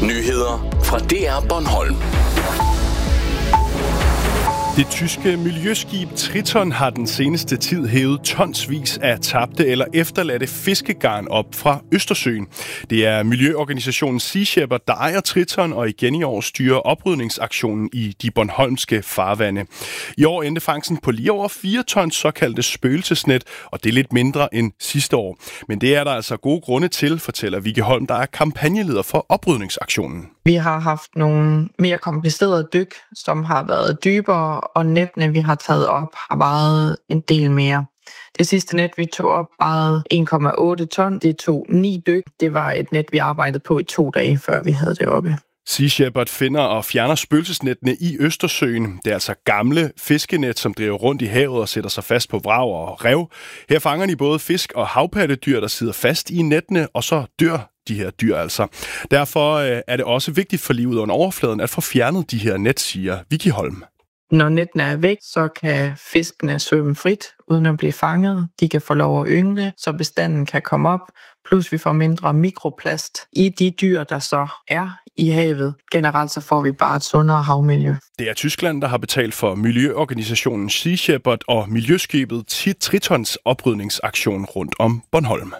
Nyheder fra DR Bornholm. Det tyske miljøskib Triton har den seneste tid hævet tonsvis af tabte eller efterladte fiskegarn op fra Østersøen. Det er miljøorganisationen Sea Shepherd, der ejer Triton, og igen i år styrer oprydningsaktionen i de bornholmske farvande. I år endte fangsten på lige over 4 tons såkaldte spøgelsesnet, og det er lidt mindre end sidste år. Men det er der altså gode grunde til, fortæller Vicky Holm, der er kampagneleder for oprydningsaktionen. Vi har haft nogle mere komplicerede dyk, som har været dybere, og nettene, vi har taget op, har vejet en del mere. Det sidste net, vi tog op, vejede 1,8 ton. Det tog 9 dyk. Det var et net, vi arbejdede på i 2 dage, før vi havde det oppe. Sea Shepherd finder og fjerner spøgelsesnettene i Østersøen. Det er altså gamle fiskenet, som driver rundt i havet og sætter sig fast på vrag og rev. Her fanger de både fisk og havpattedyr, der sidder fast i nettene, og så dør de her dyr altså. Derfor er det også vigtigt for livet under overfladen at få fjernet de her net, siger Vicky Holm. Når nettene er væk, så kan fiskene svømme frit, uden at blive fanget. De kan få lov at yngle, så bestanden kan komme op. Plus vi får mindre mikroplast i de dyr, der så er i havet. Generelt så får vi bare et sundere havmiljø. Det er Tyskland, der har betalt for miljøorganisationen Sea Shepherd og miljøskibet Tritons oprydningsaktion rundt om Bornholm.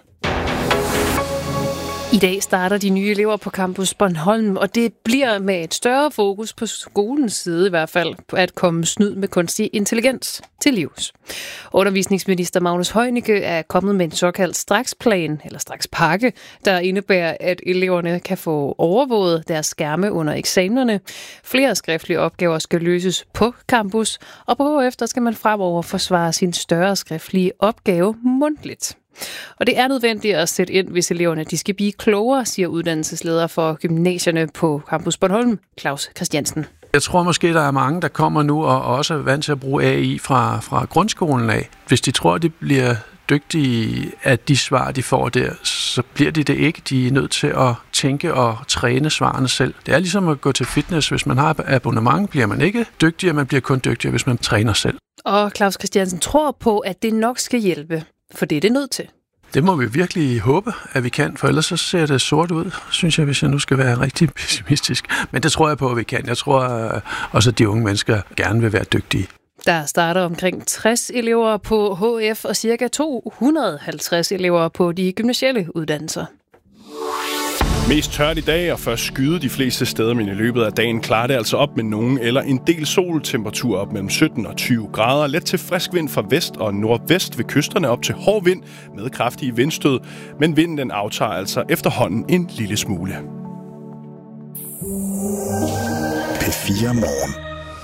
I dag starter de nye elever på Campus Bornholm, og det bliver med et større fokus på skolens side i hvert fald, på at komme snyd med kunstig intelligens til livs. Undervisningsminister Magnus Heunicke er kommet med en såkaldt straksplan, eller strakspakke, der indebærer, at eleverne kan få overvåget deres skærme under eksamenerne. Flere skriftlige opgaver skal løses på campus, og bagefter skal man fremover forsvare sin større skriftlige opgave mundtligt. Og det er nødvendigt at sætte ind, hvis eleverne de skal blive klogere, siger uddannelsesleder for gymnasierne på Campus Bornholm, Claus Christiansen. Jeg tror måske, der er mange, der kommer nu og også er vant til at bruge AI fra grundskolen af. Hvis de tror, de bliver dygtige af de svar, de får der, så bliver de det ikke. De er nødt til at tænke og træne svarene selv. Det er ligesom at gå til fitness. Hvis man har abonnement, bliver man ikke dygtigere, man bliver kun dygtigere, hvis man træner selv. Og Claus Christiansen tror på, at det nok skal hjælpe, for det er det nødt til. Det må vi virkelig håbe, at vi kan, for ellers så ser det sort ud, synes jeg, hvis jeg nu skal være rigtig pessimistisk. Men det tror jeg på, at vi kan. Jeg tror også, at de unge mennesker gerne vil være dygtige. Der starter omkring 60 elever på HF og ca. 250 elever på de gymnasielle uddannelser. Mest tørt i dag, og først skyde de fleste steder, men i løbet af dagen klarer det altså op med nogen eller en del sol. Temperatur op mellem 17 og 20 grader. Let til frisk vind fra vest og nordvest ved kysterne op til hård vind med kraftige vindstød. Men vinden den aftager altså efterhånden en lille smule. P4 Morgen.